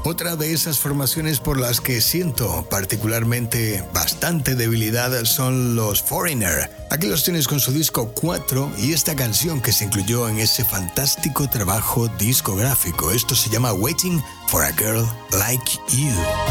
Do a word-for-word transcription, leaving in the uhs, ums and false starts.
Otra de esas formaciones por las que siento particularmente bastante debilidad son los Foreigner. Aquí los tienes con su disco cuatro y esta canción que se incluyó en ese fantástico trabajo discográfico. Esto se llama Waiting for a Girl Like You.